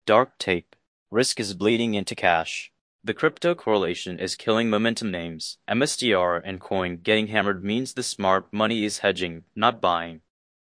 Dark tape. Risk is bleeding into cash. The crypto correlation is killing momentum names. MSTR and coin getting hammered means the smart money is hedging, not buying.